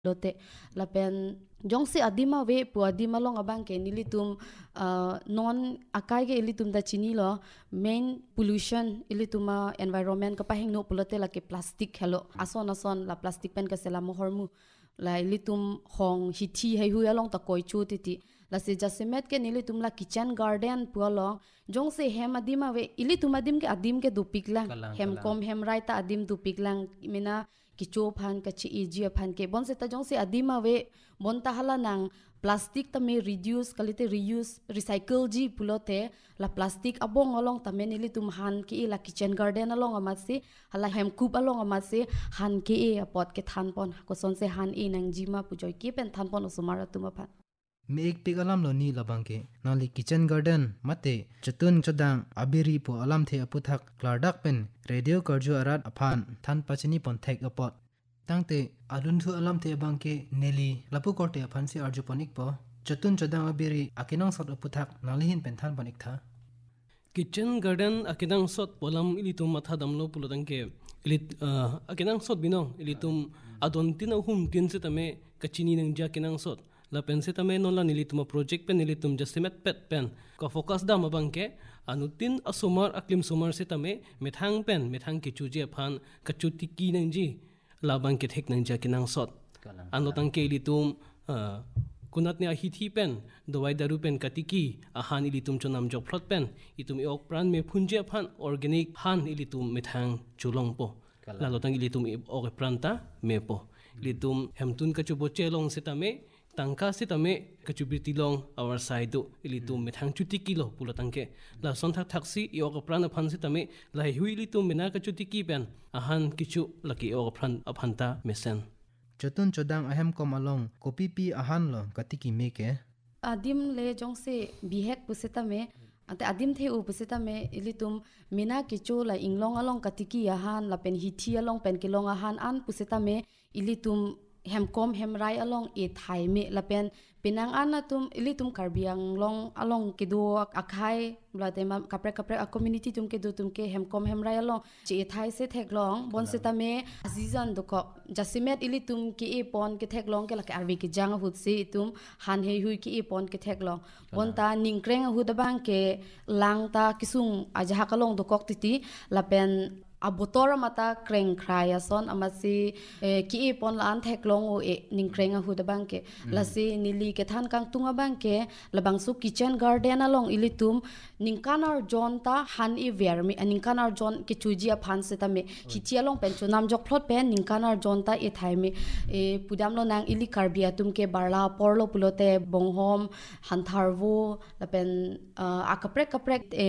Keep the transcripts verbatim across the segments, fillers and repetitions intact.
lote lapen jong se adima we pu adima long abang ke nilitum uh, non akai ke ilitum da chini lo main pollution ilituma environment ka pahing no pulote la ke plastic hello ason ason la plastic pen ka sela mohormu la ilitum hong hithi hai hu along ta koi chu titi la se jasimet ke nilitum la kitchen garden pualo jong se hem adima we ilitum adim ke adim ke dupiklang hem kom hem raita adim dupiklang mina kicho phan ka chi ejia phan ke bon se ta jong se adima we bon ta hala nang plastic ta me reduce kalite reuse recycle ji pulote la plastic abong along ta me nili tum han ki la kitchen garden along amat se hala hem kup along amat se han ke e pot ke than pon ko son se han e nang jima pujoi ki pen than pon osumara tuma phan me ek pik alam lo ni labang ke nali kitchen garden mate chatun chodang abiri po alam the aputhak klardak pen radio karju arat aphan than pachini pon thek apot tangte alun thu alam the bang ke neli lapu korte aphan si arju ponik po chatun chodang abiri akinang sot aputhak nalihin pen than ponik tha kitchen garden akinang sot polam ilitum matha damlo pulodang ke ilit akinang sot binong ilitum adon tin hum tin se tame kachini nang ja kinang sot la pense tame non la nilitum project pen nilitum jasimet pet pen ko focus dam abangke anutin asumar aklim sumar se tame methang pen methang ki chuje phan kachuti ki nangji la bangke thek nang ja kinang sot anotang ke litum kunat ne hithi pen dawai daru pen katiki ahan ilitum chonam jok plot pen itum iok pran me phunje phan organic han ilitum methang chulong po la lotang ilitum ok pranta me po litum hemtun kachubo chelong se tame tangka se tame kachubiti long our side do ilitum methang chuti kilo pulatangke la sonthak thaksi iok prana phan se tame la hui litum mena kachuti ki pen ahan kichu laki ok phan aphanta mesen chatun chodang ahem kom along kopi pi ahan lo katiki meke adim le jong se bihek puseta me ante adim the u puseta me ilitum mina kichu la inglong along katiki ahan la pen hithi along pen kilong ahan an puseta me ilitum hem kom hem rai along e thai me lapen pinang ana tum ilitum karbiang long along kedo akhai blate ma kapre kapre a community tum kedo tum ke hem kom hem rai along che e thai se thek long bon se ta me azizan do ko jasimet ilitum ke e pon ke thek long ke la ke arwi ke jang hut se tum han he hui ke e pon ke thek long bon ta ningkreng hu da bang ke lang ta kisung aja kalong do kok titi lapen abotora mata kreng khraya son amasi ki e pon lan thek long o e ningkrenga hu da bangke lasi nili ke than kang tunga bangke labang su kitchen garden along ilitum ningkanar jonta han i vermi ningkanar jon ke chujia phan se tame hichi along pen chunam jok plot pen ningkanar jonta e thaime e pudam lo nang ili karbia tum ke barla porlo pulote bonghom hantharwo lapen akapre kapre e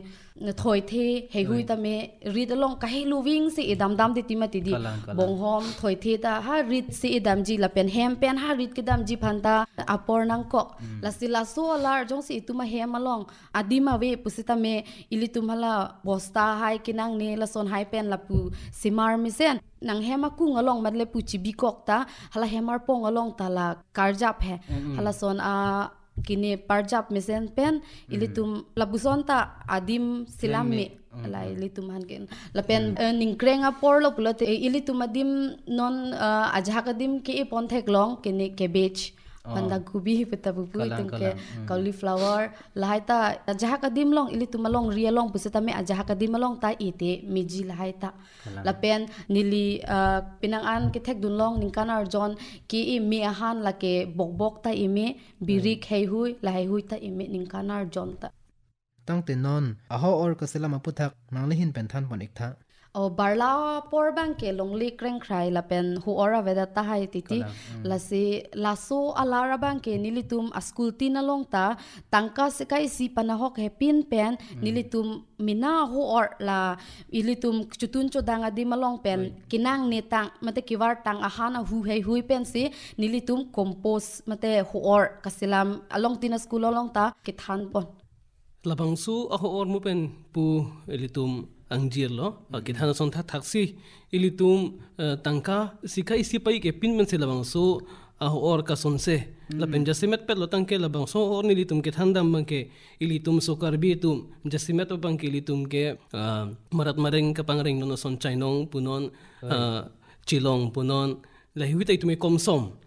thoi the he hui tame rid along ka he luwing si idam dam ti timati di bonghom thoi the ta ha rid si idam ji la pen hem pen ha rid ki dam ji phanta apor nang ko la sila so lar jong si ituma hem along adima we pusita me ilitumhala bosta hai kinang ne la son hai pen la pu simar misen nang hema kung along madle pu chibi kok ta hala hemar pong along ta la karjap he hala son a kini parjap mesen pen ilitum labuson ta adim silami la ilitum han ken la pen ningkrenga porlo pulote ilitum adim non ajhakadim ke pon thek long kini cabbage banda gobi peta bubu tengke cauliflower lahaita ajhakadim long ilitum long ria long puseta me ajhakadim long ta ite miji lahaita la pen nili pinang an ke thek dun long ningkanar jon ki i me ahan la ke bokbok ta ime birik hei hui la hei hui ta ime ningkanar jon ta tangte non aho or kaselam aputhak nanglehin pen than pon iktha o barla por bang ke longli kreng khrai la pen hu ora veda ta hai titi la si laso alara bang ke nilitum a school tin along ta tangka se kai si panahok he pin pen nilitum mina hu or la ilitum chutun chodang adi malong pen kinang ne tang mate kiwar tang ahana hu hei hui pen si nilitum compost mate hu or kasilam along tin school along ta ke than pon labangsu aho or mu pen pu ilitum angjir lo akithana son tha thaksi ilitum tangka sikai sipai ke pin men se labang so aho or ka son se la pen jasimet pet lo tangke labang so or ni litum ke thandam bangke ilitum so karbi tum jasimet bangke ilitum ke marat mareng ka pangreng no son chainong punon chilong punon la hiwi tai tume komsom